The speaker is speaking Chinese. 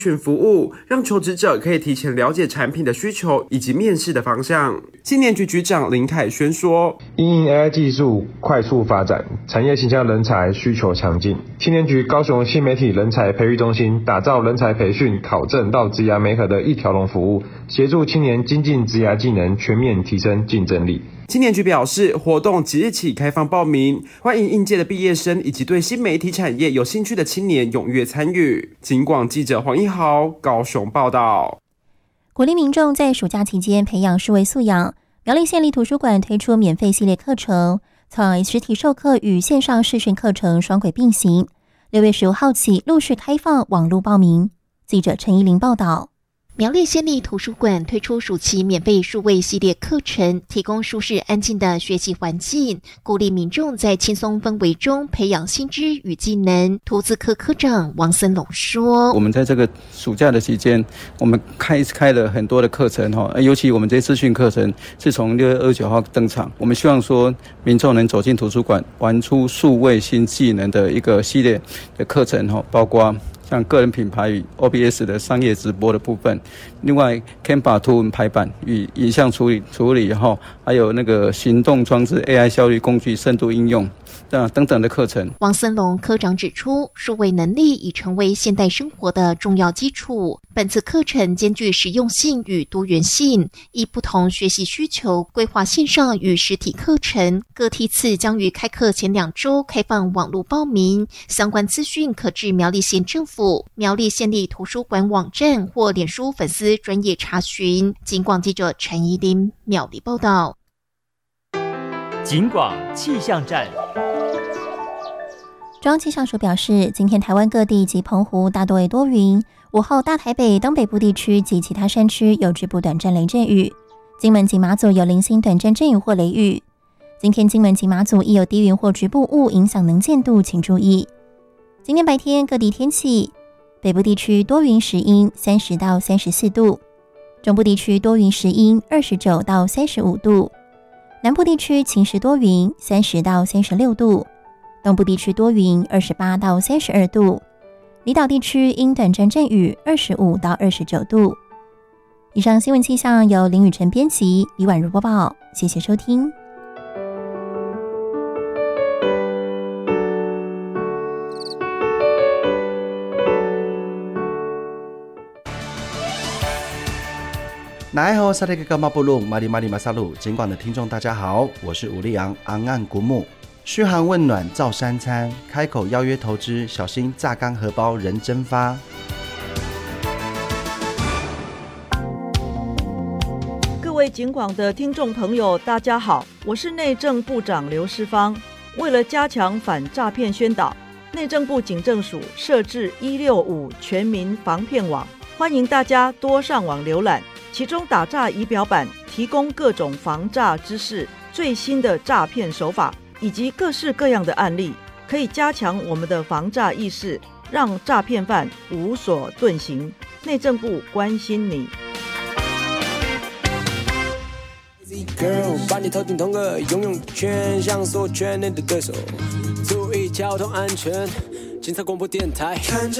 选服务，让求职者可以提前了解产品的需求以及面试的方向。青年局局长林凯轩说， 因应 AI 技术快速发展，产业形象人才需求强劲，青年局高雄新媒体人才培育中心打造人才培训、考证到职涯媒合的一条龙服务，协助青年精进职涯技能，全面提升竞争力。 青年局表示，活动即日起开放报名，欢迎应届的毕业生以及对新媒体产业有兴趣的青年踊跃参与。警广记者黄一豪高雄报道。 鼓励民众在暑假期间培养数位素养，苗栗县立图书馆推出免费系列课程，从实体授课与线上视讯课程双轨并行。6月15号起陆续开放网络报名。记者陈怡玲报道。 苗栗县立图书馆推出暑期免费数位系列课程，提供舒适安静的学习环境，鼓励民众在轻松氛围中培养新知与技能。图资科科长王森龙说， 我们在这个暑假的期间，我们开了很多的课程，尤其我们这些资讯课程是从6月29号登场，我们希望说民众能走进图书馆玩出数位新技能的一个系列的课程，包括像个人品牌与 OBS 的商业直播的部分，另外 Canva 图文排版与影像处理，还有那个行动装置 AI 效率工具深度应用等等的课程。 王森龙科长指出，数位能力已成为现代生活的重要基础。本次课程兼具实用性与多元性，依不同学习需求规划线上与实体课程。各梯次将于开课前2周开放网络报名，相关资讯可至苗栗县政府苗栗县立图书馆网站或脸书粉丝专页查询。警广记者陈怡琳苗栗报道。 警广气象站。 中央气象署表示，今天台湾各地及澎湖大多为多云，午后大台北、东北部地区及其他山区有局部短暂雷阵雨，金门及马祖有零星短暂阵雨或雷雨。今天金门及马祖亦有低云或局部雾影响能见度，请注意。今天白天各地天气，北部地区多云时阴30到34度，中部地区多云时阴29到35度，南部地区晴时多云30到36度，东部地区多云28到32度，离岛地区因短暂阵雨25到29度。以上新闻气象由林雨晨编辑，李婉如播报，谢谢收听。 奈何萨雷格马布鲁马里马里马萨鲁，尽管的听众大家好，我是武力昂昂岸古木，嘘寒问暖照三餐，开口邀约投资，小心榨干荷包人蒸发。 各位警广的听众朋友大家好，我是内政部长刘世芳。为了加强反诈骗宣导，内政部警政署设置165全民防骗网，欢迎大家多上网浏览，其中打诈仪表板提供各种防诈知识、最新的诈骗手法以及各式各样的案例，可以加强我们的防诈意识，让诈骗犯无所遁形。内政部关心你。 Girl， 把你头顶痛个游泳圈，像所圈内的对手，注意交通安全。警察广播电台，看着